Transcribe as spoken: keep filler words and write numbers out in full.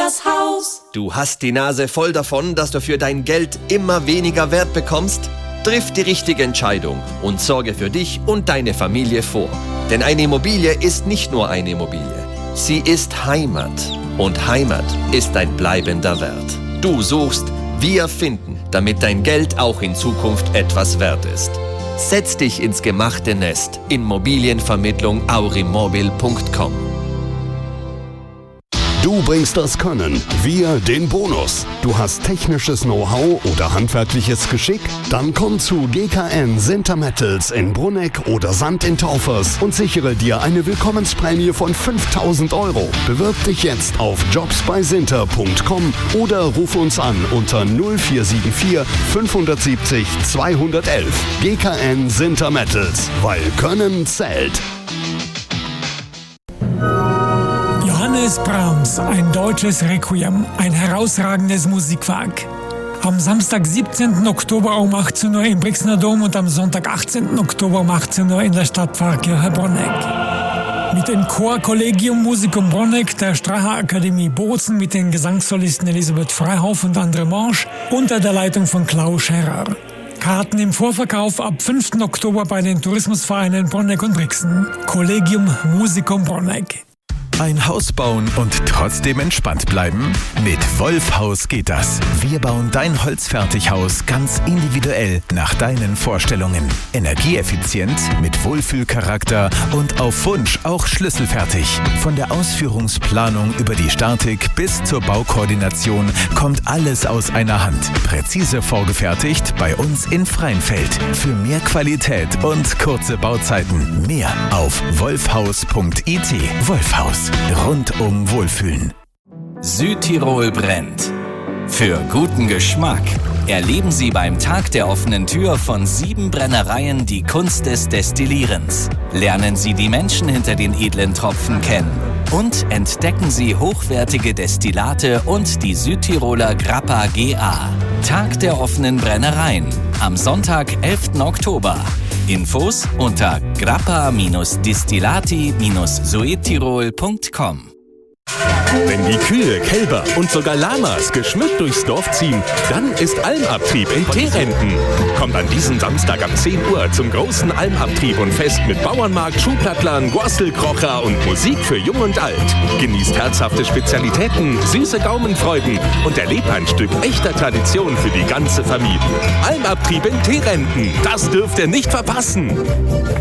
das Haus. Du hast die Nase voll davon, dass du für dein Geld immer weniger Wert bekommst? Triff die richtige Entscheidung und sorge für dich und deine Familie vor. Denn eine Immobilie ist nicht nur eine Immobilie. Sie ist Heimat. Und Heimat ist ein bleibender Wert. Du suchst, wir finden, damit dein Geld auch in Zukunft etwas wert ist. Setz dich ins gemachte Nest. Immobilienvermittlung aurimobil punkt com. Du bringst das Können, wir den Bonus. Du hast technisches Know-how oder handwerkliches Geschick? Dann komm zu G K N Sintermettels in Brunegg oder Sand in Taufers und sichere dir eine Willkommensprämie von fünftausend Euro. Bewirb dich jetzt auf jobs bei sinter punkt com oder ruf uns an unter null vier sieben vier fünf sieben null zwei eins eins. G K N Sintermettels, weil Können zählt. Johannes Brahms, ein deutsches Requiem, ein herausragendes Musikwerk. Am Samstag, siebzehnten Oktober um achtzehn Uhr im Brixner Dom und am Sonntag, achtzehnten Oktober um achtzehn Uhr in der Stadtpfarrkirche Brunegg. Mit dem Chor Collegium Musicum Brunegg, der Stracher Akademie Bozen mit den Gesangssolisten Elisabeth Freihoff und André Morsch unter der Leitung von Klaus Scherer. Karten im Vorverkauf ab fünften Oktober bei den Tourismusvereinen Brunegg und Brixen. Collegium Musicum Brunegg. Ein Haus bauen und trotzdem entspannt bleiben? Mit Wolfhaus geht das. Wir bauen dein Holzfertighaus ganz individuell nach deinen Vorstellungen. Energieeffizient, mit Wohlfühlcharakter und auf Wunsch auch schlüsselfertig. Von der Ausführungsplanung über die Statik bis zur Baukoordination kommt alles aus einer Hand. Präzise vorgefertigt bei uns in Freinfeld. Für mehr Qualität und kurze Bauzeiten. Mehr auf wolfhaus punkt I T. Wolfhaus. Rundum Wohlfühlen. Südtirol brennt. Für guten Geschmack erleben Sie beim Tag der offenen Tür von sieben Brennereien die Kunst des Destillierens. Lernen Sie die Menschen hinter den edlen Tropfen kennen. Und entdecken Sie hochwertige Destillate und die Südtiroler Grappa G A. Tag der offenen Brennereien. Am Sonntag, elften Oktober. Infos unter grappa distillati suedtirol punkt com. Wenn die Kühe, Kälber und sogar Lamas geschmückt durchs Dorf ziehen, dann ist Almabtrieb in Teerenten. Kommt an diesem Samstag ab zehn Uhr zum großen Almabtrieb und Fest mit Bauernmarkt, Schuhplattlern, Gorstelkrocher und Musik für Jung und Alt. Genießt herzhafte Spezialitäten, süße Gaumenfreuden und erlebt ein Stück echter Tradition für die ganze Familie. Almabtrieb in Teerenten, das dürft ihr nicht verpassen.